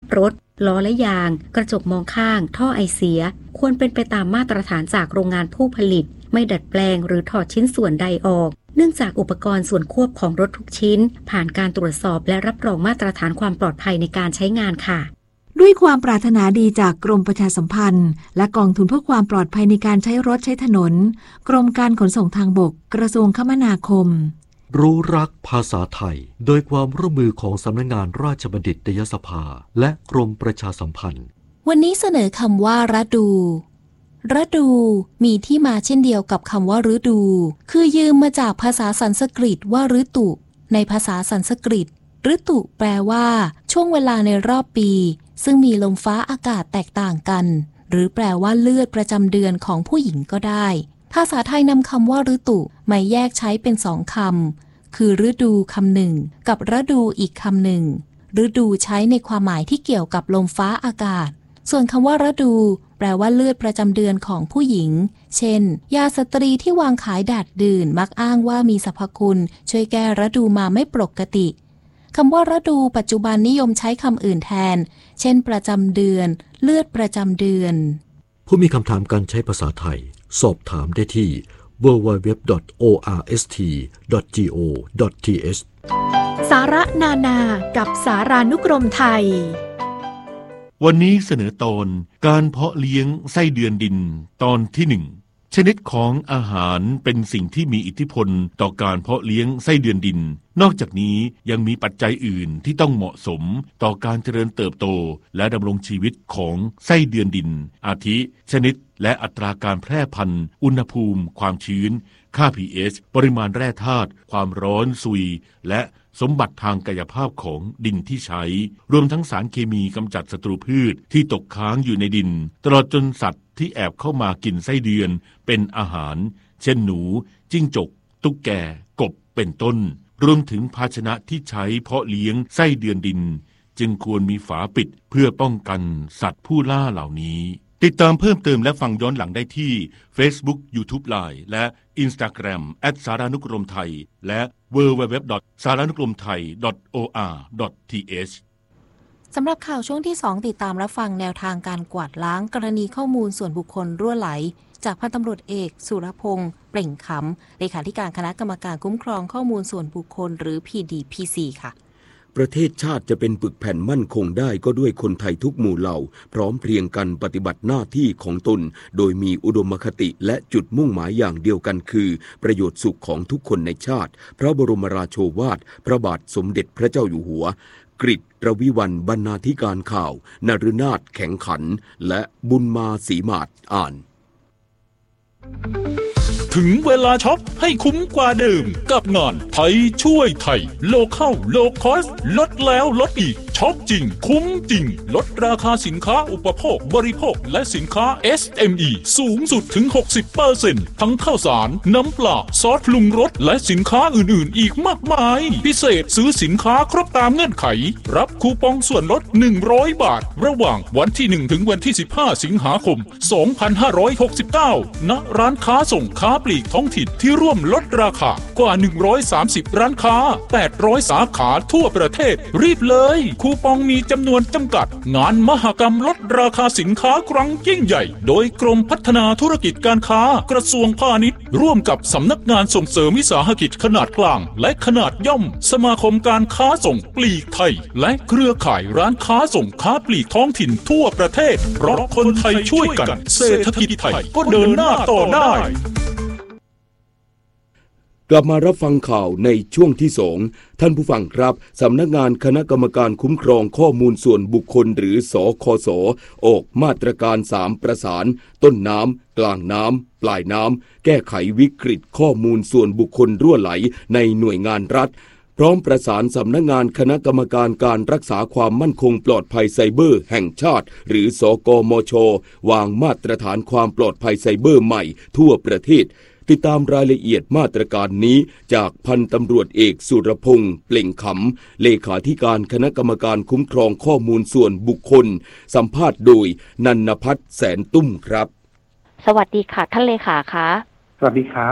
รถล้อและยางกระจกมองข้างท่อไอเสียควรเป็นไปตามมาตรฐานจากโรงงานผู้ผลิตไม่ดัดแปลงหรือถอดชิ้นส่วนใดออกเนื่องจากอุปกรณ์ส่วนควบของรถทุกชิ้นผ่านการตรวจสอบและรับรองมาตรฐานความปลอดภัยในการใช้งานค่ะด้วยความปรารถนาดีจากกรมประชาสัมพันธ์และกองทุนเพื่อความปลอดภัยในการใช้รถใช้ถนนกรมการขนส่งทางบกกระทรวงคมนาคมรู้รักภาษาไทยโดยความร่วมมือของสำนักงานราชบัณฑิตยสภาและกรมประชาสัมพันธ์วันนี้เสนอคำว่าฤดูฤดูมีที่มาเช่นเดียวกับคำว่าฤดูคือยืมมาจากภาษาสันสกฤตว่าฤตุในภาษาสันสกฤตฤตุแปลว่าช่วงเวลาในรอบปีซึ่งมีลมฟ้าอากาศแตกต่างกันหรือแปลว่าเลือดประจำเดือนของผู้หญิงก็ได้ภาษาไทยนำคำว่าฤตุมาแยกใช้เป็นสองคำคือฤดูคำหนึ่งกับฤดูอีกคำหนึ่งฤดูใช้ในความหมายที่เกี่ยวกับลมฟ้าอากาศส่วนคำว่าฤดูแปลว่าเลือดประจำเดือนของผู้หญิงเช่นยาสตรีที่วางขายดาดดื่นมักอ้างว่ามีสรรพคุณช่วยแก้ฤดูมาไม่ปกติคำว่าฤดูปัจจุบันนิยมใช้คำอื่นแทนเช่นประจำเดือนเลือดประจำเดือนผู้มีคำถามการใช้ภาษาไทยสอบถามได้ที่ www.orst.go.th สาระนานากับสารานุกรมไทยวันนี้เสนอตอนการเพาะเลี้ยงไส้เดือนดินตอนที่ 1ชนิดของอาหารเป็นสิ่งที่มีอิทธิพลต่อการเพาะเลี้ยงไส้เดือนดินนอกจากนี้ยังมีปัจจัยอื่นที่ต้องเหมาะสมต่อการเจริญเติบโตและดำรงชีวิตของไส้เดือนดินอาทิชนิดและอัตราการแพร่พันธุ์อุณหภูมิความชื้นค่า pH ปริมาณแร่ธาตุความร้อนซุยและสมบัติทางกายภาพของดินที่ใช้รวมทั้งสารเคมีกำจัดศัตรูพืชที่ตกค้างอยู่ในดินตลอดจนสัตว์ที่แอบเข้ามากินไส้เดือนเป็นอาหารเช่นหนูจิ้งจกตุ๊กแกกบเป็นต้นรวมถึงภาชนะที่ใช้เพาะเลี้ยงไส้เดือนดินจึงควรมีฝาปิดเพื่อป้องกันสัตว์ผู้ล่าเหล่านี้ติดตามเพิ่มเติมและฟังย้อนหลังได้ที่ Facebook YouTube Line และ Instagram @saranukromthai และ www.saranukromthai.or.th สำหรับข่าวช่วงที่ 2ติดตามรับฟังแนวทางการกวาดล้างกรณีข้อมูลส่วนบุคคลรั่วไหลจากพันตำรวจเอกสุรพงษ์เปล่งขำเลขาธิการคณะกรรมการคุ้มครองข้อมูลส่วนบุคคลหรือ PDPC ค่ะประเทศชาติจะเป็นปึกแผ่นมั่นคงได้ก็ด้วยคนไทยทุกหมู่เหล่าพร้อมเพรียงกันปฏิบัติหน้าที่ของตนโดยมีอุดมคติและจุดมุ่งหมายอย่างเดียวกันคือประโยชน์สุขของทุกคนในชาติพระบรมราโชวาทพระบาทสมเด็จพระเจ้าอยู่หัวกฤษ รวิวรรณบรรณาธิการข่าวนฤนาถแข็งขันและบุญมาศรีมาศอ่านถึงเวลาช็อปให้คุ้มกว่าเดิมกับงานไทยช่วยไทยโลคอลโลคอสลดแล้วลดอีกช็อปจริงคุ้มจริงลดราคาสินค้าอุปโภคบริโภคและสินค้า SME สูงสุดถึง 60% ทั้งข้าวสารน้ำปลาซอสปรุงรสและสินค้าอื่นๆอีกมากมายพิเศษซื้อสินค้าครบตามเงื่อนไขรับคูปองส่วนลด100 บาทระหว่างวันที่1ถึงวันที่15สิงหาคม2569ณร้านค้าส่งค้าปลีกท้องถิ่นที่ร่วมลดราคากว่า130ร้านค้า800สาขาทั่วประเทศรีบเลยคูปองมีจำนวนจำกัดงานมหกรรมลดราคาสินค้าครั้งยิ่งใหญ่โดยกรมพัฒนาธุรกิจการค้ากระทรวงพาณิชย์ร่วมกับสำนักงานส่งเสริมวิสาหกิจขนาดกลางและขนาดย่อมสมาคมการค้าส่งปลีกไทยและเครือข่ายร้านค้าส่งค้าปลีกท้องถิ่นทั่วประเทศเพราะคนไทยช่วยกันเศรษฐกิจไทยก็เดินหน้าต่อได้กลับมารับฟังข่าวในช่วงที่2ท่านผู้ฟังครับสำนักงานคณะกรรมการคุ้มครองข้อมูลส่วนบุคคลหรือสคส.ออกมาตรการ3ประสานต้นน้ำกลางน้ำปลายน้ำแก้ไขวิกฤตข้อมูลส่วนบุคคลรั่วไหลในหน่วยงานรัฐพร้อมประสานสำนักงานคณะกรรมการการรักษาความมั่นคงปลอดภัยไซเบอร์แห่งชาติหรือสกมช.วางมาตรฐานความปลอดภัยไซเบอร์ใหม่ทั่วประเทศติดตามรายละเอียดมาตรการนี้จากพันตำรวจเอกสุรพงษ์เปล่งขำเลขาธิการคณะกรรมการคุ้มครองข้อมูลส่วนบุคคลสัมภาษณ์โดยนันนภัทรแสนตุ้มครับสวัสดีค่ะท่านเลขาคะสวัสดีครับ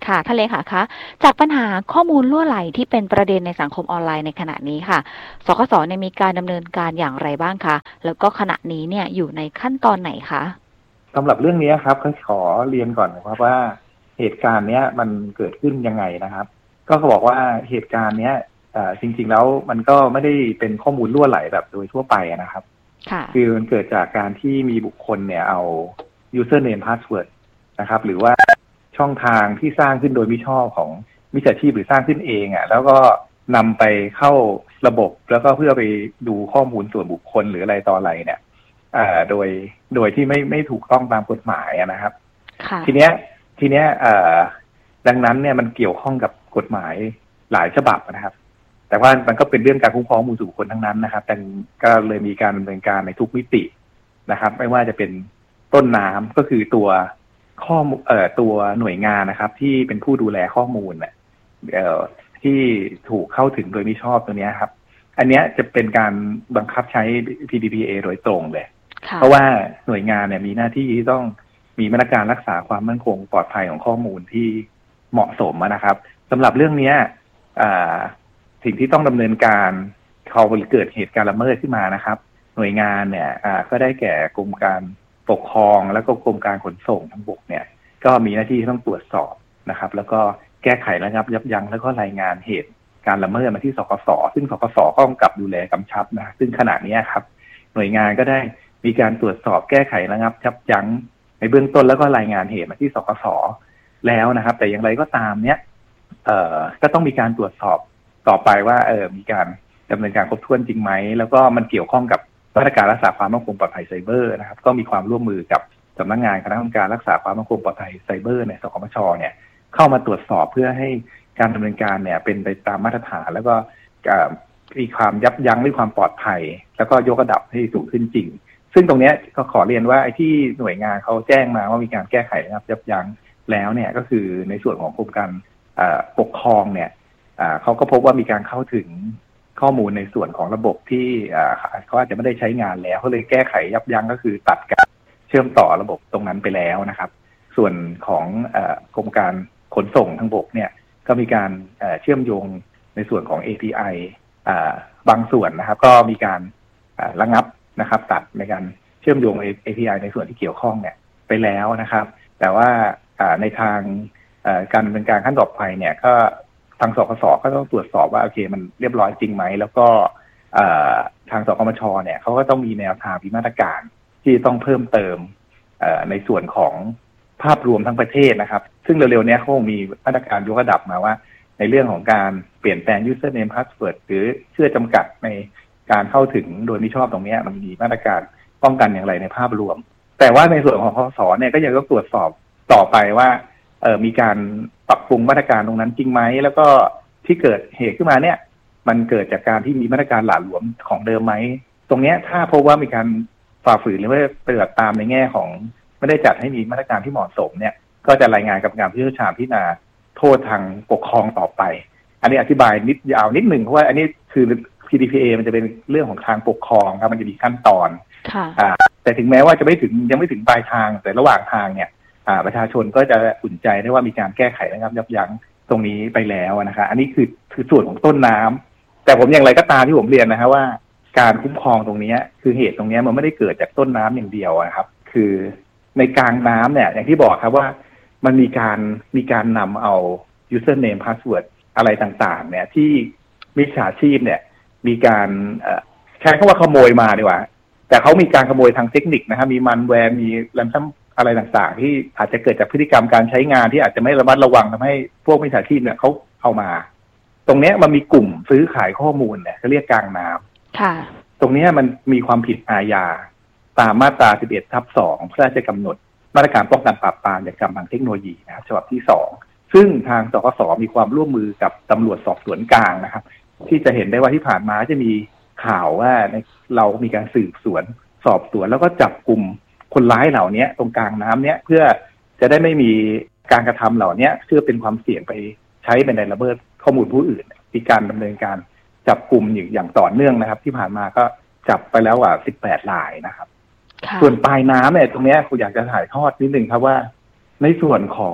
ค่ะท่านเลขาคะจากปัญหาข้อมูลรั่วไหลที่เป็นประเด็นในสังคมออนไลน์ในขณะนี้ค่ะสคส.เนี่ยมีการดำเนินการอย่างไรบ้างคะแล้วก็ขณะนี้เนี่ยอยู่ในขั้นตอนไหนคะสำหรับเรื่องนี้ครับก็ขอเรียนก่อนนะครับว่าเหตุการณ์เนี้ยมันเกิดขึ้นยังไงนะครับก็เขาบอกว่าเหตุการณ์เนี้ยจริงๆแล้วมันก็ไม่ได้เป็นข้อมูลรั่วไหลแบบโดยทั่วไปนะครับคือมันเกิดจากการที่มีบุคคลเนี่ยเอา username password นะครับหรือว่าช่องทางที่สร้างขึ้นโดยมิชอบของมิจฉาชีพหรือสร้างขึ้นเองแล้วก็นำไปเข้าระบบแล้วก็เพื่อไปดูข้อมูลส่วนบุคคลหรืออะไรต่ออะไรเนี่ยโดยที่ไม่ถูกต้องตามกฎหมายนะครับทีเนี้ยดังนั้นเนี่ยมันเกี่ยวข้องกับกฎหมายหลายฉบับนะครับแต่ว่ามันก็เป็นเรื่องการคุ้มครองมูลส่วนบุคคลทั้งนั้นนะครับแต่ก็เลยมีการดำเนินการในทุกมิตินะครับไม่ว่าจะเป็นต้นน้ำก็คือตัวหน่วยงานนะครับที่เป็นผู้ดูแลข้อมูลที่ถูกเข้าถึงโดยมิชอบตัวนี้ครับอันนี้จะเป็นการบังคับใช้ PDPA โดยตรงเลยเพราะว่าหน่วยงานเนี่ยมีหน้าที่ที่ต้องมีมาตรการรักษาความมั่นคงปลอดภัยของข้อมูลที่เหมาะสมนะครับสำหรับเรื่องนี้สิ่งที่ต้องดำเนินการพอเกิดเหตุการณ์ละเมิดขึ้นมานะครับหน่วยงานเนี่ยก็ได้แก่กรมการปกครองแล้วก็กรมการขนส่งทางบกเนี่ยก็มีหน้าที่ต้องตรวจสอบนะครับแล้วก็แก้ไขระงับยับยั้งแล้วก็รายงานเหตุการละเมิดมาที่สคส.ซึ่งสคส.ก็กำกับดูแลกำชับนะซึ่งขณะนี้ครับหน่วยงานก็ได้มีการตรวจสอบแก้ไขระงับยับยั้งในเบื้องต้นแล้วก็รายงานเหตุมาที่สคส.แล้วนะครับแต่อย่างไรก็ตามเนี้ยก็ต้องมีการตรวจสอบต่อไปว่ามีการดำเนินการครบถ้วนจริงไหมแล้วก็มันเกี่ยวข้องกับมาตรการรักษาความมั่นคงปลอดภัยไซเบอร์นะครับก็มีความร่วมมือกับสำนักงานคณะกรรมการรักษาความมั่นคงปลอดภัยไซเบอร์ในสคมช.เนี่ยเข้ามาตรวจสอบเพื่อให้การดำเนินการเนี่ยเป็นไปตามมาตรฐานแล้วก็มีความยับยั้งด้วยความปลอดภัยแล้วก็ยกระดับให้สูงขึ้นจริงซึ่งตรงนี้ก็ขอเรียนว่าไอ้ที่หน่วยงานเขาแจ้งมาว่ามีการแก้ไขนะครับยับยั้งแล้วเนี่ยก็คือในส่วนของกรมการปกครองเนี่ยเขาก็พบว่ามีการเข้าถึงข้อมูลในส่วนของระบบที่เขาอาจจะไม่ได้ใช้งานแล้วเขาเลยแก้ไขยับยั้งก็คือตัดการเชื่อมต่อระบบตรงนั้นไปแล้วนะครับส่วนของกรมการขนส่งทางบกเนี่ยก็มีการเชื่อมโยงในส่วนของ API บางส่วนนะครับก็มีการระงับนะครับตัดในการเชื่อมโยง API ในส่วนที่เกี่ยวข้องเนี่ยไปแล้วนะครับแต่ว่าในทางการดำเนินการขั้นต่อไปเนี่ยก็ทางสคส.ก็ต้องตรวจสอบว่าโอเคมันเรียบร้อยจริงไหมแล้วก็ทางสคมช.เนี่ยเขาก็ต้องมีแนวทางมีมาตรการที่ต้องเพิ่มเติมในส่วนของภาพรวมทั้งประเทศนะครับซึ่งเร็วๆนี้เขาคงมีมาตรการยกระดับมาว่าในเรื่องของการเปลี่ยนแปลง username password หรือเชื่อจำกัดในการเข้าถึงโดยมิชอบตรงนี้มันมีมาตรการป้องกันอย่างไรในภาพรวมแต่ว่าในส่วนของสคส.เนี่ยก็ยังต้องตรวจสอบต่อไปว่ามีการปรับปรุงมาตรการตรงนั้นจริงไหมแล้วก็ที่เกิดเหตุขึ้นมาเนี่ยมันเกิดจากการที่มีมาตรการหละหลวมของเดิมไหมตรงนี้ถ้าพบว่ามีการฝ่าฝืนหรือว่าปฏิบัติตามในแง่ของไม่ได้จัดให้มีมาตรการที่เหมาะสมเนี่ยก็จะรายงานกับงานผู้เชี่ยวชาญพิจารณาโทษทางปกครองต่อไปอันนี้อธิบายนิดยาวนิดหนึ่งเพราะว่าอันนี้คือ PDPA มันจะเป็นเรื่องของทางปกครองครับมันจะมีขั้นตอนแต่ถึงแม้ว่าจะยังไม่ถึงปลายทางแต่ระหว่างทางเนี่ยประชาชนก็จะอุ่นใจได้ว่ามีการแก้ไขนะครับยับยั้งตรงนี้ไปแล้วนะคะอันนี้คือส่วนของต้นน้ำแต่ผมอย่างไรก็ตามที่ผมเรียนนะฮะว่าการคุ้มครองตรงนี้คือเหตุตรงนี้มันไม่ได้เกิดจากต้นน้ำอย่างเดียวนะครับคือในกลางน้ำเนี่ยอย่างที่บอกครับว่ามันมีการนำเอา username password อะไรต่างๆเนี่ยที่มิจฉาชีพเนี่ยมีการใช้คำว่าขโมยมาดีกว่าแต่เขามีการขโมยทางเทคนิคนะครับมีมันแวร์มีแรมซัมอะไรต่างๆที่อาจจะเกิดจากพฤติกรรมการใช้งานที่อาจจะไม่ระมัดระวังทำให้พวกมิจฉาชีพเนี่ยเขาเอามาตรงนี้มันมีกลุ่มซื้อขายข้อมูลเนี่ยเขาเรียกกลางน้ำตรงนี้มันมีความผิดอาญาตามมาตรา 11/2 พระราชกำหนดมาตรการป้องกันปราบปรามอาชญากรรมทางเทคโนโลยีนะครับฉบับที่2ซึ่งทางสคส.มีความร่วมมือกับตำรวจสอบสวนกลางนะครับที่จะเห็นได้ว่าที่ผ่านมาจะมีข่าวว่าเรามีการสืบสวนสอบสวนแล้วก็จับกลุ่มคนร้ายเหล่านี้ตรงกลางน้ำเนี้ยเพื่อจะได้ไม่มีการกระทำเหล่านี้เพื่อเป็นความเสี่ยงไปใช้เป็นในละเมิดข้อมูลผู้อื่นมีการดำเนินการจับกลุ่มอย่างต่อเนื่องนะครับที่ผ่านมาก็จับไปแล้วกว่า18 รายนะครับส่วนปลายน้ำเนี่ยตรงนี้ผมอยากจะถ่ายทอดนิดนึงครับว่าในส่วนของ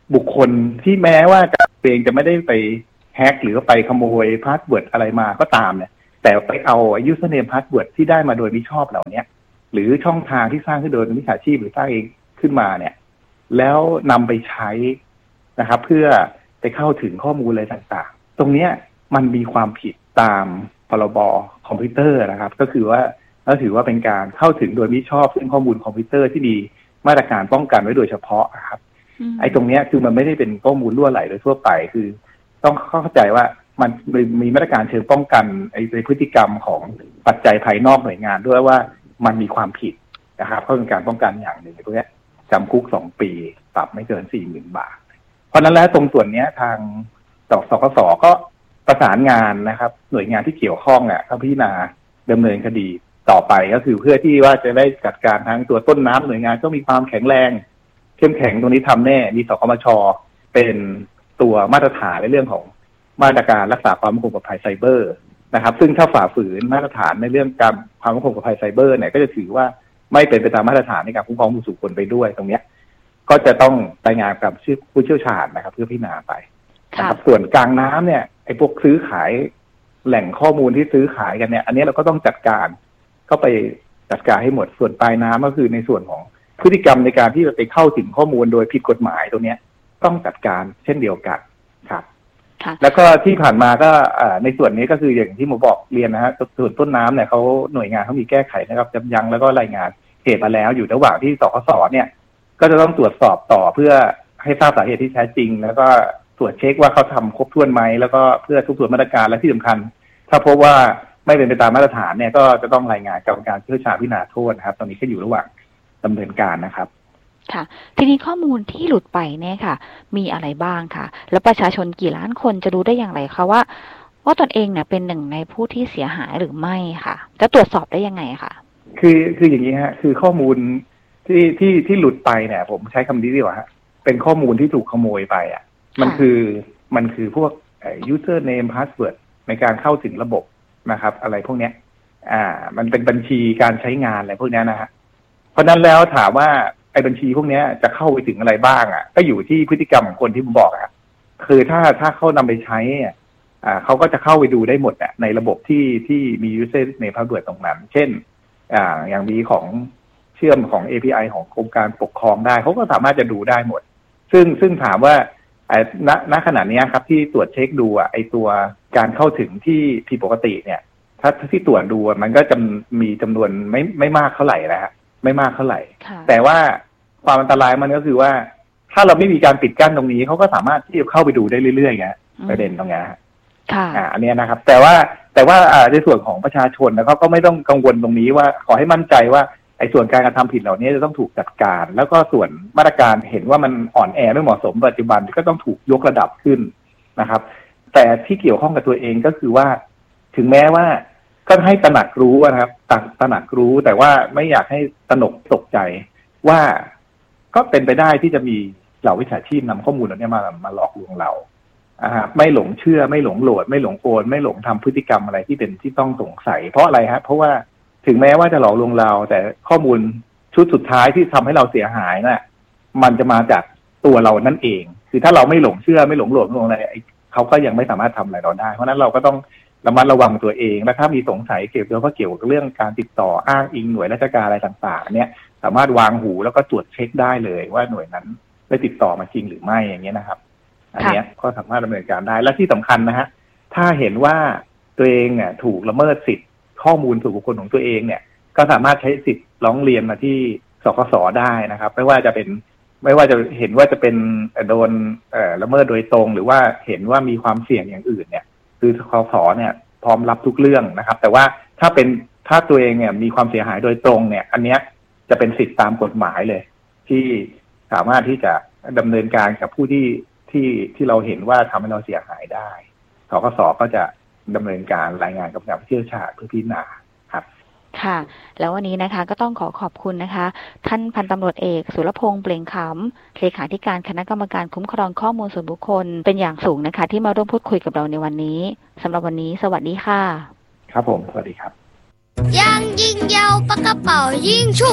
บุคคลที่แม้ว่าตัวเองจะไม่ได้ไปแฮกหรือไปขโมยพาสเวิร์ดอะไรมาก็ตามเนี่ยแต่ไปเอาusername password ที่ได้มาโดยมิชอบเหล่านี้หรือช่องทางที่สร้างขึ้นโดยมิจฉาชีพหรือสร้างเองขึ้นมาเนี่ยแล้วนำไปใช้นะครับเพื่อไปเข้าถึงข้อมูลอะไรต่างๆตรงนี้มันมีความผิดตามพรบคอมพิวเตอร์นะครับก็คือว่าเราถือว่าเป็นการเข้าถึงโดยมิชอบซึ่งข้อมูลคอมพิวเตอร์ที่มีมาตรการป้องกันไว้โดยเฉพาะครับไอ้ตรงนี้คือมันไม่ได้เป็นข้อมูลรั่วไหลโดยทั่วไปคือต้องเข้าใจว่ามันมีมาตรการเชิงป้องกันในพฤติกรรมของปัจจัยภายนอกหน่วยงานด้วยว่ามันมีความผิดนะครับก็เป็นการป้องกันอย่างหนึ่งตรงนี้จำคุก2 ปีปรับไม่เกิน 40,000 บาทเพราะนั้นแล้วตรงส่วนนี้ทางสคส.ก็ประสานงานนะครับหน่วยงานที่เกี่ยวข้องเขาพิจารณาดำเนินคดีต่อไปก็คือเพื่อที่ว่าจะได้จัดการทั้งตัวต้นน้ำหน่วยงานก็มีความแข็งแรงเข้มแข็งตรงนี้ทำแน่มีสคมช.เป็นตัวมาตรฐานในเรื่องของมาตรการรักษาความมั่นคงปลอดภัยไซเบอร์นะครับซึ่งถ้าฝ่าฝืนมาตรฐานในเรื่องการความมั่นคงปลอดภัยไซเบอร์เนี่ยก็จะถือว่าไม่เป็นไปตามมาตรฐานในการคุ้มครองผู้สู่คนไปด้วยตรงนี้ก็จะต้องรายงานกับผู้เชี่ยวชาญนะครับเพื่อพิจารณาไปนะครับส่วนกลางน้ำเนี่ยไอ้พวกซื้อขายแหล่งข้อมูลที่ซื้อขายกันเนี่ยอันนี้เราก็ต้องจัดการก็ไปจัดการให้หมดส่วนปลายน้ำก็คือในส่วนของพฤติกรรมในการที่จะไปเข้าถึงข้อมูลโดยผิดกฎหมายตรงนี้ต้องจัดการเช่นเดียวกันครับแล้วก็ที่ผ่านมาก็ในส่วนนี้ก็คืออย่างที่ผมบอกเรียนนะฮะส่วนต้นน้ำเนี่ยเขาหน่วยงานเขามีแก้ไขนะครับจำยังแล้วก็รายงานเหตุมาแล้วอยู่ระหว่างที่สคส.เนี่ยก็จะต้องตรวจสอบต่อเพื่อให้ทราบสาเหตุที่แท้จริงแล้วก็ตรวจเช็คว่าเขาทำครบถ้วนไหมแล้วก็เพื่อทุกส่วนมาตรการและที่สำคัญถ้าพบว่าไม่เป็นไปตามมาตรฐานเนี่ยก็จะต้องรายงานกรรมการเชี่ยวชาญพิจารณาโทษนะครับตอนนี้ก็อยู่ระหว่างดำเนินการนะครับค่ะทีนี้ข้อมูลที่หลุดไปเนี่ยค่ะมีอะไรบ้างค่ะแล้วประชาชนกี่ล้านคนจะรู้ได้อย่างไรคะว่าตนเองเนี่ยเป็นหนึ่งในผู้ที่เสียหายหรือไม่ค่ะจะตรวจสอบได้ยังไงค่ะคืออย่างนี้ฮะคือข้อมูลที่หลุดไปเนี่ยผมใช้คำนี้ดีกว่าฮะเป็นข้อมูลที่ถูกขโมยไปมันคือพวกusername password ในการเข้าถึงระบบนะครับอะไรพวกเนี้ยมันเป็นบัญชีการใช้งานอะไรพวกนี้นะฮะเพราะนั้นแล้วถามว่าไอ้บัญชีพวกนี้จะเข้าไปถึงอะไรบ้างก็อยู่ที่พฤติกรรมของคนที่ผมบอกคือถ้าเขานำไปใช้เขาก็จะเข้าไปดูได้หมดในระบบที่มี username password ตรงนั้นเช่นอย่างมีของเชื่อมของ API ของกรมการปกครองได้เขาก็สามารถจะดูได้หมดซึ่งถามว่าณขณะนี้ครับที่ตรวจเช็คดูไอ้ตัวการเข้าถึงที่ผิดปกติเนี่ยถ้าที่ตรวจดูมันก็จะมีจำนวนไม่มากเท่าไหร่นะฮะไม่มากเท่าไหร่แต่ว่าความอันตรายมันก็คือว่าถ้าเราไม่มีการปิดกั้นตรงนี้เขาก็สามารถที่จะเข้าไปดูได้เรื่อยๆไงประเด็นตรงนี้อันนี้นะครับแต่ว่าในส่วนของประชาชนแล้วก็ไม่ต้องกังวลตรงนี้ว่าขอให้มั่นใจว่าไอ้ส่วนการกระทำผิดเหล่านี้จะต้องถูกจัดการแล้วก็ส่วนมาตรการเห็นว่ามันอ่อนแอไม่เหมาะสมปัจจุบันก็ต้องถูกยกระดับขึ้นนะครับแต่ที่เกี่ยวข้องกับตัวเองก็คือว่าถึงแม้ว่าก็ให้ตระหนักรู้นะครับตระหนักรู้แต่ว่าไม่อยากให้ตระหนกตกใจว่าก็เป็นไปได้ที่จะมีเหล่าวิชาชีพนำข้อมูลเหล่านี้มาหลอกลวงเราไม่หลงเชื่อไม่หลงโหลดไม่หลงโอนไม่หลงทำพฤติกรรมอะไรที่เป็นที่ต้องสงสัยเพราะอะไรฮะเพราะว่าถึงแม้ว่าจะหลอกลวงเราแต่ข้อมูลชุดสุดท้ายที่ทำให้เราเสียหายน่ะมันจะมาจากตัวเรานั่นเองคือถ้าเราไม่หลงเชื่อไม่หลงโหลดไม่หลงอะไรเขาก็ยังไม่สามารถทำอะไรเราได้เพราะนั้นเราก็ต้องระมัดระวังตัวเองและถ้ามีสงสัยเกี่ยวกับเรื่องการติดต่ออ้างอิงหน่วยราชการอะไรต่างๆเนี่ยสามารถวางหูแล้วก็ตรวจเช็คได้เลยว่าหน่วยนั้นได้ติดต่อมาจริงหรือไม่อย่างเงี้ยนะครับอันนี้ก็สามารถดำเนินการได้และที่สำคัญนะฮะถ้าเห็นว่าตัวเองเนี่ยถูกละเมิดสิทธิ์ข้อมูลส่วนบุคคลของตัวเองเนี่ยก็สามารถใช้สิทธิ์ร้องเรียนมาที่สคส.ได้นะครับไม่ว่าจะเห็นว่าจะเป็นโดนละเมิดโดยตรงหรือว่าเห็นว่ามีความเสี่ยงอย่างอื่นเนี่ยคือสคส.เนี่ยพร้อมรับทุกเรื่องนะครับแต่ว่าถ้าตัวเองเนี่ยมีความเสียหายโดยตรงเนี่ยอันเนี้ยจะเป็นสิทธิ์ตามกฎหมายเลยที่สามารถที่จะดำเนินการกับผู้ที่เราเห็นว่าทำให้เราเสียหายได้สคส.ก็จะดำเนินการรายงานกับผู้เชี่ยวชาญเพื่อพิจารณาครับค่ะแล้ววันนี้นะคะก็ต้องขอบคุณนะคะท่านพันตำรวจเอกสุรพงษ์เปล่งขำเลขาธิการคณะกรรมการคุ้มครองข้อมูลส่วนบุคคลเป็นอย่างสูงนะคะที่มาร่วมพูดคุยกับเราในวันนี้สำหรับวันนี้สวัสดีค่ะครับผมสวัสดีครับยังยิงยาวปากกระเป๋ายิงชุบ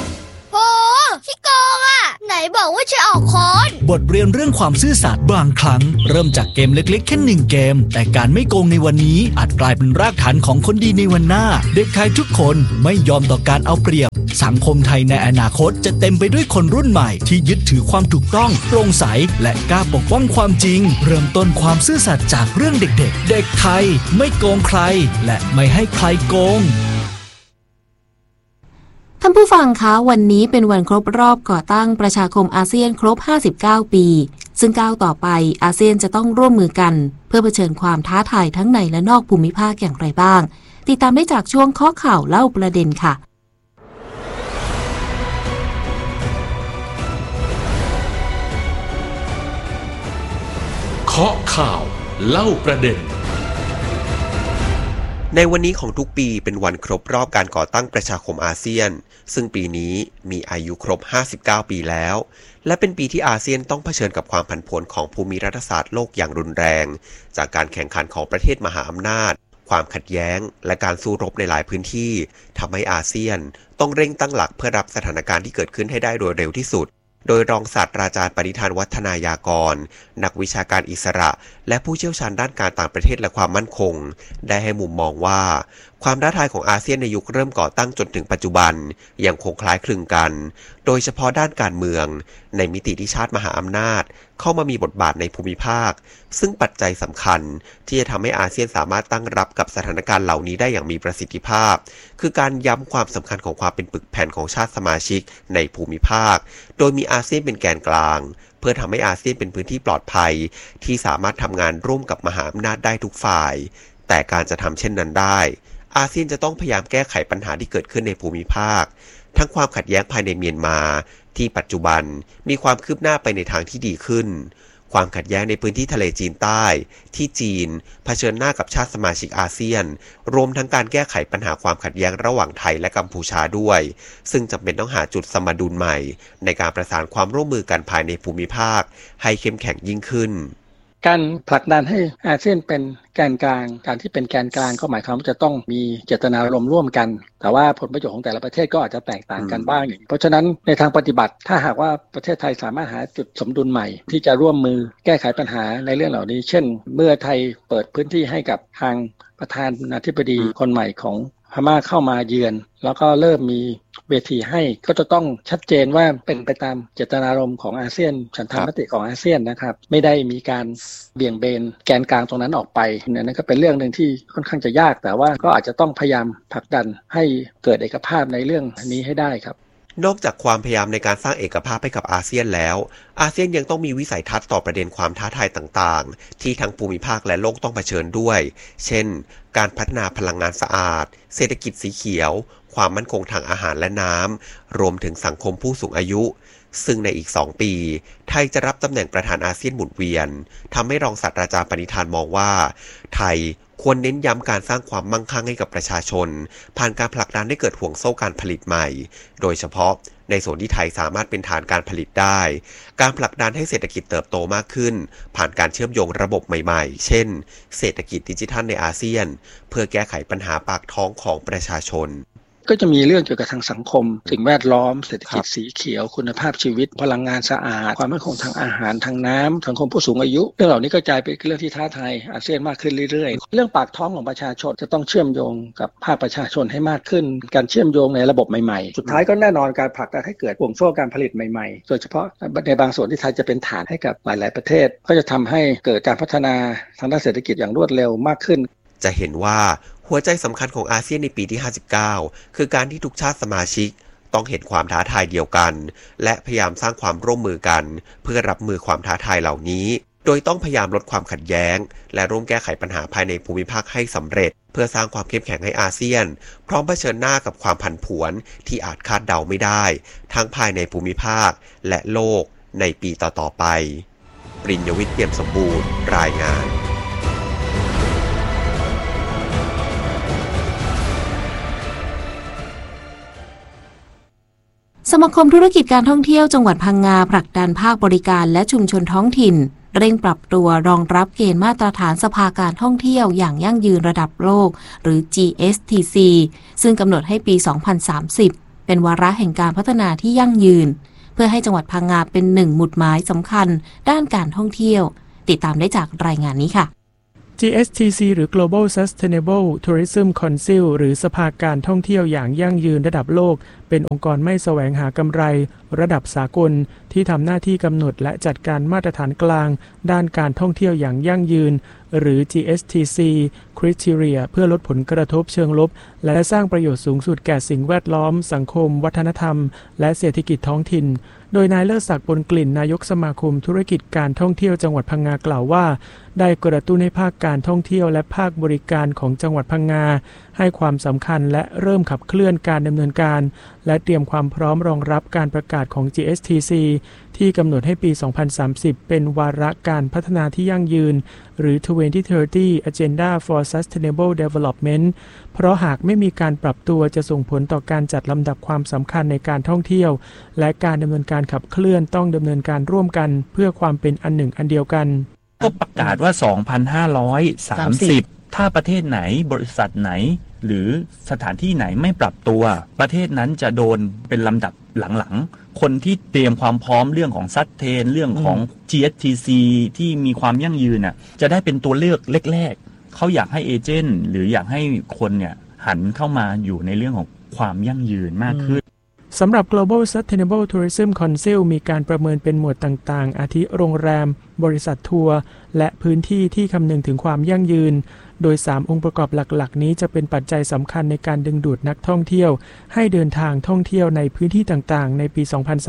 โหขี้โกงอ่ะไหนบอกว่าจะออกค้อนบทเรียนเรื่องความซื่อสัตย์บางครั้งเริ่มจากเกมเล็กๆแค่1เกมแต่การไม่โกงในวันนี้อาจกลายเป็นรากฐานของคนดีในวันหน้าเด็กไทยทุกคนไม่ยอมต่อการเอาเปรียบสังคมไทยในอนาคตจะเต็มไปด้วยคนรุ่นใหม่ที่ยึดถือความถูกต้องโปร่งใสและกล้าปกป้องความจริงเริ่มต้นความซื่อสัตย์จากเรื่องเด็กๆเด็กไทยไม่โกงใครและไม่ให้ใครโกงท่านผู้ฟังคะวันนี้เป็นวันครบรอบก่อตั้งประชาคมอาเซียนครบ59ปีซึ่งก้าวต่อไปอาเซียนจะต้องร่วมมือกันเพื่อเผชิญความท้าทายทั้งในและนอกภูมิภาคอย่างไรบ้างติดตามได้จากช่วงข้อข่าวเล่าประเด็นค่ะเคาะข่าวเล่าประเด็นในวันนี้ของทุกปีเป็นวันครบรอบการก่อตั้งประชาคมอาเซียนซึ่งปีนี้มีอายุครบ59ปีแล้วและเป็นปีที่อาเซียนต้องเผชิญกับความผันผวนของภูมิรัฐศาสตร์โลกอย่างรุนแรงจากการแข่งขันของประเทศมหาอำนาจความขัดแย้งและการสู้รบในหลายพื้นที่ทำให้อาเซียนต้องเร่งตั้งหลักเพื่อรับสถานการณ์ที่เกิดขึ้นให้ได้โดยเร็วที่สุดโดยรองศาสตราจารย์ปณิธานวัฒนายากรนักวิชาการอิสระและผู้เชี่ยวชาญด้านการต่างประเทศและความมั่นคงได้ให้มุมมองว่าความท้าทายของอาเซียนในยุคเริ่มก่อตั้งจนถึงปัจจุบันยังคงคล้ายคลึงกันโดยเฉพาะด้านการเมืองในมิติที่ชาติมหาอำนาจเข้ามามีบทบาทในภูมิภาคซึ่งปัจจัยสำคัญที่จะทำให้อาเซียนสามารถตั้งรับกับสถานการณ์เหล่านี้ได้อย่างมีประสิทธิภาพคือการย้ำความสำคัญของความเป็นปึกแผ่นของชาติสมาชิกในภูมิภาคโดยมีอาเซียนเป็นแกนกลางเพื่อทำให้อาเซียนเป็นพื้นที่ปลอดภัยที่สามารถทำงานร่วมกับมหาอำนาจได้ทุกฝ่ายแต่การจะทำเช่นนั้นได้อาเซียนจะต้องพยายามแก้ไขปัญหาที่เกิดขึ้นในภูมิภาคทั้งความขัดแย้งภายในเมียนมาที่ปัจจุบันมีความคืบหน้าไปในทางที่ดีขึ้นความขัดแย้งในพื้นที่ทะเลจีนใต้ที่จีนเผชิญหน้ากับชาติสมาชิกอาเซียนรวมทั้งการแก้ไขปัญหาความขัดแย้งระหว่างไทยและกัมพูชาด้วยซึ่งจำเป็นต้องหาจุดสมดุลใหม่ในการประสานความร่วมมือกันภายในภูมิภาคให้เข้มแข็งยิ่งขึ้นการผลักดันให้อาเซียนเป็นแกนกลางการที่เป็นแกนกลางก็หมายความว่าจะต้องมีเจตนารมณ์ร่วมกันแต่ว่าผลประโยชน์ของแต่ละประเทศก็อาจจะแตกต่างกันบ้างเพราะฉะนั้นในทางปฏิบัติถ้าหากว่าประเทศไทยสามารถหาจุดสมดุลใหม่ที่จะร่วมมือแก้ไขปัญหาในเรื่องเหล่านี้เช่นเมื่อไทยเปิดพื้นที่ให้กับทางประธานาธิบดีคนใหม่ของพม่าเข้ามาเยือนแล้วก็เริ่มมีเวทีให้ก็จะต้องชัดเจนว่าเป็นไปตามเจตนารมณ์ของอาเซียนฉันทามติของอาเซียนนะครับไม่ได้มีการเบี่ยงเบนแกนกลางตรงนั้นออกไปนั่นก็เป็นเรื่องนึงที่ค่อนข้างจะยากแต่ว่าก็อาจจะต้องพยายามผลักดันให้เกิดเอกภาพในเรื่องนี้ให้ได้ครับนอกจากความพยายามในการสร้างเอกภาพให้กับอาเซียนแล้วอาเซียนยังต้องมีวิสัยทัศน์ต่อประเด็นความท้าทายต่างๆที่ทั้งภูมิภาคและโลกต้องเผชิญด้วยเช่นการพัฒนาพลังงานสะอาดเศรษฐกิจสีเขียวความมั่นคงทางอาหารและน้ำรวมถึงสังคมผู้สูงอายุซึ่งในอีก2ปีไทยจะรับตำแหน่งประธานอาเซียนหมุนเวียนทำให้รองศาสตราจารย์ปณิธานมองว่าไทยควรเน้นย้ำการสร้างความมั่งคั่งให้กับประชาชนผ่านการผลักดันให้เกิดห่วงโซ่การผลิตใหม่โดยเฉพาะในส่วนที่ไทยสามารถเป็นฐานการผลิตได้การผลักดันให้เศรษฐกิจเติบโตมากขึ้นผ่านการเชื่อมโยงระบบใหม่ๆเช่นเศรษฐกิจดิจิทัลในอาเซียนเพื่อแก้ไขปัญหาปากท้องของประชาชนก็จะมีเรื่องเกี่ยวกับทางสังคมสิ่งแวดล้อมเศรษฐกิจสีเขียวคุณภาพชีวิตพลังงานสะอาดความมั่นคงทางอาหารทางน้ำสังคมผู้สูงอายุเรื่องเหล่านี้ก็กลายเป็นเรื่องที่ท้าทายอาเซียนมากขึ้นเรื่อยๆเรื่องปากท้องของประชาชนจะต้องเชื่อมโยงกับภาคประชาชนให้มากขึ้นการเชื่อมโยงในระบบใหม่ๆสุดท้ายก็แน่นอนการผลักดันให้เกิดห่วงโซ่การผลิตใหม่ๆโดยเฉพาะในบางส่วนที่ไทยจะเป็นฐานให้กับหลายๆประเทศก็จะทำให้เกิดการพัฒนาทางด้านเศรษฐกิจอย่างรวดเร็วมากขึ้นจะเห็นว่าหัวใจสำคัญของอาเซียนในปีที่59คือการที่ทุกชาติสมาชิกต้องเห็นความท้าทายเดียวกันและพยายามสร้างความร่วมมือกันเพื่อรับมือความท้าทายเหล่านี้โดยต้องพยายามลดความขัดแย้งและร่วมแก้ไขปัญหาภายในภูมิภาคให้สำเร็จเพื่อสร้างความเข้มแข็งให้อาเซียนพร้อมเผชิญหน้ากับความผันผวนที่อาจคาดเดาไม่ได้ทั้งภายในภูมิภาคและโลกในปีต่อๆไปปริญญวิทย์ เปี่ยมสมบูรณ์รายงานสมาคมธุรกิจการท่องเที่ยวจังหวัดพังงาผลักดันภาคบริการและชุมชนท้องถิ่นเร่งปรับตัวรองรับเกณฑ์มาตรฐานสภาการท่องเที่ยวอย่างยั่งยืนระดับโลกหรือ GSTC ซึ่งกำหนดให้ปี 2030 เป็นวาระแห่งการพัฒนาที่ยั่งยืนเพื่อให้จังหวัดพังงาเป็นหนึ่งหมุดหมายสำคัญด้านการท่องเที่ยวติดตามได้จากรายงานนี้ค่ะ GSTC หรือ Global Sustainable Tourism Council หรือสภาการท่องเที่ยวอย่างยั่งยืนระดับโลกเป็นองค์กรไม่แสวงหากำไรระดับสากลที่ทำหน้าที่กำหนดและจัดการมาตรฐานกลางด้านการท่องเที่ยวอย่างยั่งยืนหรือ GSTC Criteria เพื่อลดผลกระทบเชิงลบและสร้างประโยชน์สูงสุดแก่สิ่งแวดล้อมสังคมวัฒนธรรมและเศรษฐกิจท้องถิ่นโดยนายเลิศศักดิ์ ปนกลิ่นนายกสมาคมธุรกิจการท่องเที่ยวจังหวัดพังงากล่าวว่าได้กระตุ้นให้ภาคการท่องเที่ยวและภาคบริการของจังหวัดพังงาให้ความสำคัญและเริ่มขับเคลื่อนการดำเนินการและเตรียมความพร้อมรองรับการประกาศของ GSTC ที่กำหนดให้ปี 2030 เป็นวาระการพัฒนาที่ยั่งยืนหรือ 2030 Agenda for Sustainable Development เพราะหากไม่มีการปรับตัวจะส่งผลต่อการจัดลำดับความสำคัญในการท่องเที่ยวและการดำเนินการขับเคลื่อนต้องดำเนินการร่วมกันเพื่อความเป็นอันหนึ่งอันเดียวกันก็ประกาศว่า 2,530 ถ้าประเทศไหนบริษัทไหนหรือสถานที่ไหนไม่ปรับตัวประเทศนั้นจะโดนเป็นลำดับหลังๆคนที่เตรียมความพร้อมเรื่องของซัสเทนเรื่องของ GSTC ที่มีความยั่งยืนน่ะจะได้เป็นตัวเลือกแรกๆเขาอยากให้เอเจนต์หรืออยากให้คนเนี่ยหันเข้ามาอยู่ในเรื่องของความยั่งยืนมากขึ้นสำหรับ Global Sustainable Tourism Council มีการประเมินเป็นหมวดต่างๆอาทิโรงแรมบริษัททัวร์และพื้นที่ที่คำนึงถึงความยั่งยืนโดย3องค์ประกอบหลักๆนี้จะเป็นปัจจัยสำคัญในการดึงดูดนักท่องเที่ยวให้เดินทางท่องเที่ยวในพื้นที่ต่างๆในปี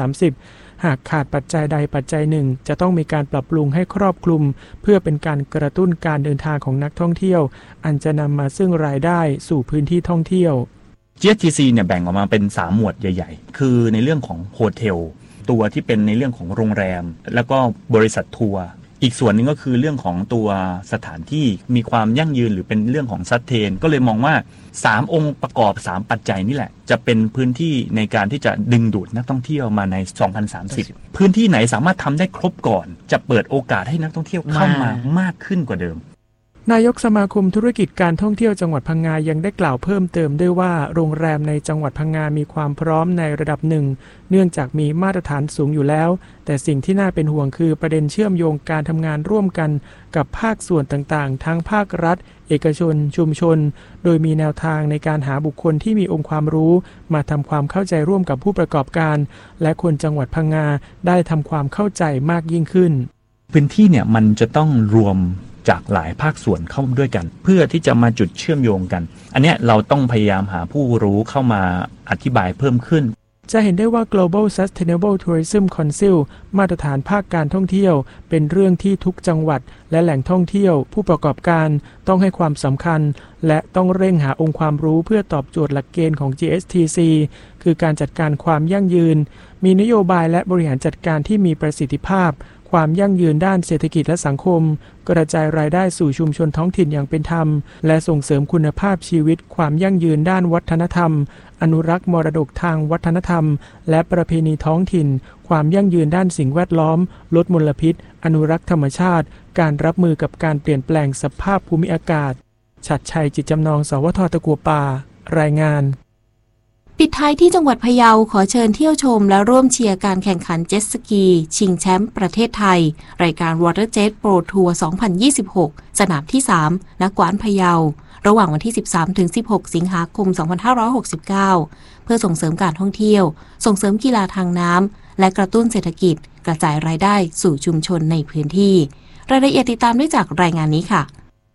2030 หากขาดปัจจัยใดปัจจัยหนึ่งจะต้องมีการปรับปรุงให้ครอบคลุมเพื่อเป็นการกระตุ้นการเดินทางของนักท่องเที่ยวอันจะนำมาซึ่งรายได้สู่พื้นที่ท่องเที่ยว GSTC เนี่ยแบ่งออกมาเป็น3หมวดใหญ่ๆคือในเรื่องของโฮเทลตัวที่เป็นในเรื่องของโรงแรมแล้วก็บริษัททัวร์อีกส่วนนึงก็คือเรื่องของตัวสถานที่มีความยั่งยืนหรือเป็นเรื่องของซัสเทนก็เลยมองว่า3องค์ประกอบ3ปัจจัยนี่แหละจะเป็นพื้นที่ในการที่จะดึงดูดนักท่องเที่ยวมาใน 2030 พื้นที่ไหนสามารถทำได้ครบก่อนจะเปิดโอกาสให้นักท่องเที่ยวเข้ามามากขึ้นกว่าเดิมนายกสมาคมธุรกิจการท่องเที่ยวจังหวัดพังงายังได้กล่าวเพิ่มเติมด้วยว่าโรงแรมในจังหวัดพังงามีความพร้อมในระดับหนึ่งเนื่องจากมีมาตรฐานสูงอยู่แล้วแต่สิ่งที่น่าเป็นห่วงคือประเด็นเชื่อมโยงการทำงานร่วมกันกับภาคส่วนต่างๆทั้งภาครัฐเอกชนชุมชนโดยมีแนวทางในการหาบุคคลที่มีองค์ความรู้มาทำความเข้าใจร่วมกับผู้ประกอบการและคนจังหวัดพังงาได้ทำความเข้าใจมากยิ่งขึ้นพื้นที่เนี่ยมันจะต้องรวมจากหลายภาคส่วนเข้าด้วยกันเพื่อที่จะมาจุดเชื่อมโยงกันอันนี้เราต้องพยายามหาผู้รู้เข้ามาอธิบายเพิ่มขึ้นจะเห็นได้ว่า Global Sustainable Tourism Council มาตรฐานภาคการท่องเที่ยวเป็นเรื่องที่ทุกจังหวัดและแหล่งท่องเที่ยวผู้ประกอบการต้องให้ความสำคัญและต้องเร่งหาองค์ความรู้เพื่อตอบโจทย์หลักเกณฑ์ของ GSTC คือการจัดการความยั่งยืนมีนโยบายและบริหารจัดการที่มีประสิทธิภาพความยั่งยืนด้านเศรษฐกิจและสังคมกระจายรายได้สู่ชุมชนท้องถิ่นอย่างเป็นธรรมและส่งเสริมคุณภาพชีวิตความยั่งยืนด้านวัฒนธรรมอนุรักษ์มรดกทางวัฒนธรรมและประเพณีท้องถิ่นความยั่งยืนด้านสิ่งแวดล้อมลดมลพิษอนุรักษ์ธรรมชาติการรับมือกับการเปลี่ยนแปลงสภาพภูมิอากาศฉัตรชัยจิตจำนองสวทตะกัวป่ารายงานปิดท้ายที่จังหวัดพะเยาขอเชิญเที่ยวชมและร่วมเชียร์การแข่งขันเจ็ตสกีชิงแชมป์ประเทศไทยรายการ Water Jet Pro Tour 2026 สนามที่ 3 ณ กวานพะเยาระหว่างวันที่ 13-16 สิงหาคม 2569 เพื่อส่งเสริมการท่องเที่ยวส่งเสริมกีฬาทางน้ำและกระตุ้นเศรษฐกิจกระจายรายได้สู่ชุมชนในพื้นที่รายละเอียดติดตามได้จากรายงานนี้ค่ะ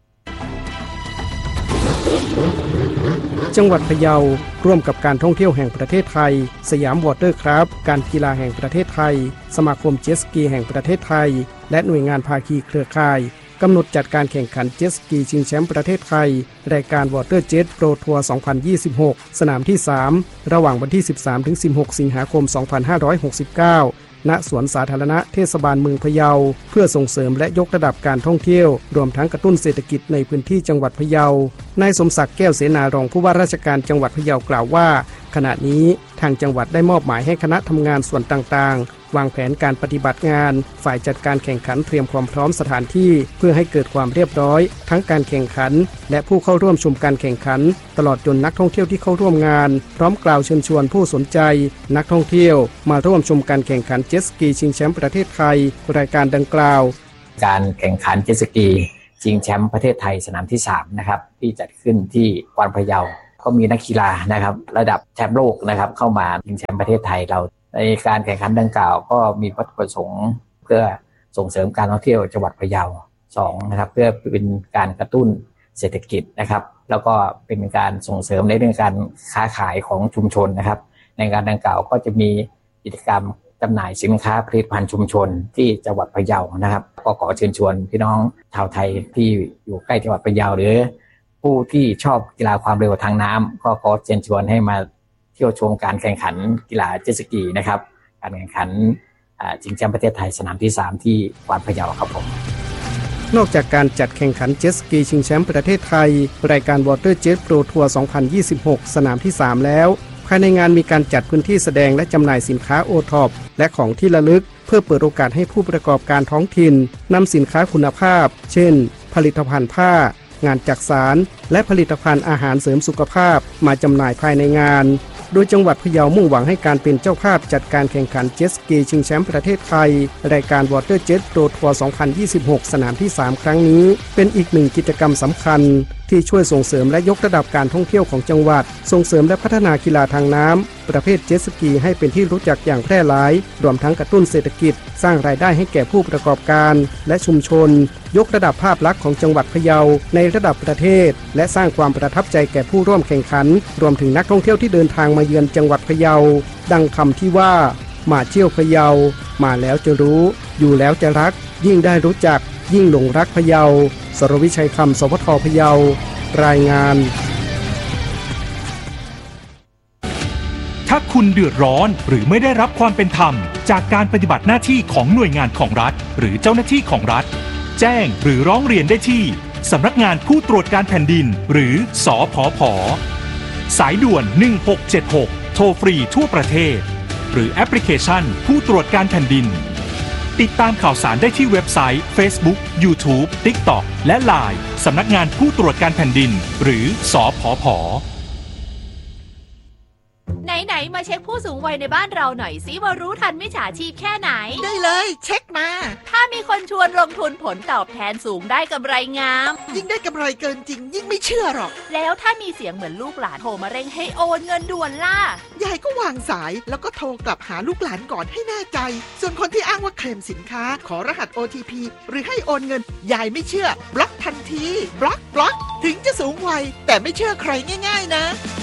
จังหวัดพะเยาร่วมกับการท่องเที่ยวแห่งประเทศไทยสยามวอเตอร์คราฟต์การกีฬาแห่งประเทศไทยสมาคมเจ็ตสกีแห่งประเทศไทยและหน่วยงานภาคีเครือข่ายกำหนดจัดการแข่งขันเจ็ตสกีชิงแชมป์ประเทศไทยรายการ Water Jet Pro Tour 2026 สนามที่ 3 ระหว่างวันที่ 13-16 สิงหาคม 2569 ณ สวนสาธารณะเทศบาลเมืองพะเยาเพื่อส่งเสริมและยกระดับการท่องเที่ยวรวมทั้งกระตุ้นเศรษฐกิจในพื้นที่จังหวัดพะเยานายสมศักดิ์แก้วเสนารองผู้ว่าราชการจังหวัดพะเยากล่าวว่าขณะนี้ทางจังหวัดได้มอบหมายให้คณะทำงานส่วนต่างๆวางแผนการปฏิบัติงานฝ่ายจัดการแข่งขันเตรียมความพร้อมสถานที่เพื่อให้เกิดความเรียบร้อยทั้งการแข่งขันและผู้เข้าร่วมชมการแข่งขันตลอดจนนักท่องเที่ยวที่เข้าร่วมงานพร้อมกล่าวเชิญชวนผู้สนใจนักท่องเที่ยวมาร่วมชมการแข่งขันเจ็ตสกีชิงแชมป์ประเทศไทยรายการดังกล่าวการแข่งขันเจ็ตสกีชิงแชมป์ประเทศไทยสนามที่3นะครับที่จัดขึ้นที่กวานพะเยาก็มีนักกีฬานะครับระดับแชมป์โลกนะครับเข้ามาชิงแชมป์ประเทศไทยเราในการแข่งขันดังกล่าวก็มีวัตถุประสงค์เพื่อส่งเสริมการท่องเที่ยวจังหวัดพะเยา2นะครับเพื่อเป็นการกระตุ้นเศรษฐกิจนะครับแล้วก็เป็นการส่งเสริมในเรื่องการค้าขายของชุมชนนะครับในการดังกล่าวก็จะมีกิจกรรมจำหน่ายสินค้าผลิตภัณฑ์ชุมชนที่จังหวัดพะเยานะครับก็ขอเชิญชวนพี่น้องชาวไทยที่อยู่ใกล้จังหวัดพะเยาหรือผู้ที่ชอบกีฬาความเร็วทางน้ำก็ขอเชิญชวนให้มาเที่ยวชมการแข่งขันกีฬาเจ็ตสกีนะครับการแข่งขันชิงแชมป์ประเทศไทยสนามที่3ที่กวานพะเยาครับผมนอกจากการจัดแข่งขันเจ็ตสกีชิงแชมป์ประเทศไทยรายการ Water Jet Pro Tour 2026 สนามที่3แล้วภายในงานมีการจัดพื้นที่แสดงและจำหน่ายสินค้าโอท็อปและของที่ระลึกเพื่อเปิดโอกาสให้ผู้ประกอบการท้องถิ่นนำสินค้าคุณภาพเช่นผลิตภัณฑ์ผ้างานจักสานและผลิตภัณฑ์อาหารเสริมสุขภาพมาจำหน่ายภายในงานโดยจังหวัดพะเยามุ่งหวังให้การเป็นเจ้าภาพจัดการแข่งขันเจ็ตสกีชิงแชมป์ประเทศไทยรายการ Water Jet Pro Tour 2026 สนามที่3ครั้งนี้เป็นอีกหนึ่งกิจกรรมสำคัญที่ช่วยส่งเสริมและยกระดับการท่องเที่ยวของจังหวัดส่งเสริมและพัฒนากีฬาทางน้ำประเภทเจ็ตสกีให้เป็นที่รู้จักอย่างแพร่หลายรวมทั้งกระตุ้นเศรษฐกิจสร้างรายได้ให้แก่ผู้ประกอบการและชุมชนยกระดับภาพลักษณ์ของจังหวัดพะเยาในระดับประเทศและสร้างความประทับใจแก่ผู้ร่วมแข่งขันรวมถึงนักท่องเที่ยวที่เดินทางมาเยือนจังหวัดพะเยาดังคำที่ว่ามาเที่ยวพะเยามาแล้วจะรู้อยู่แล้วจะรักยิ่งได้รู้จักยิ่งหลงรักพะเยาสรวิชัยคำสพทพะเยารายงานถ้าคุณเดือดร้อนหรือไม่ได้รับความเป็นธรรมจากการปฏิบัติหน้าที่ของหน่วยงานของรัฐหรือเจ้าหน้าที่ของรัฐแจ้งหรือร้องเรียนได้ที่สำนักงานผู้ตรวจการแผ่นดินหรือสผผ.สายด่วน1676โทรฟรีทั่วประเทศหรือแอปพลิเคชันผู้ตรวจการแผ่นดินติดตามข่าวสารได้ที่เว็บไซต์ Facebook YouTube TikTok และ LINE สำนักงานผู้ตรวจการแผ่นดินหรือสผผ. ไหนๆมาเช็คผู้สูงวัยในบ้านเราหน่อยสิว่ารู้ทันมิจฉาชีพแค่ไหนได้เลยเช็คมาถ้ามีคนชวนลงทุนผลตอบแทนสูงได้กำไรงามยิ่งได้กำไรเกินจริงยิ่งไม่เชื่อหรอกแล้วถ้ามีเสียงเหมือนลูกหลานโทรมาเร่งให้โอนเงินด่วนล่ะยายก็วางสายแล้วก็โทรกลับหาลูกหลานก่อนให้แน่ใจส่วนคนที่อ้างว่าเคลมสินค้าขอรหัส OTP หรือให้โอนเงินยายไม่เชื่อบล็อกทันทีบล็อกถึงจะสูงวัยแต่ไม่เชื่อใครง่ายๆนะ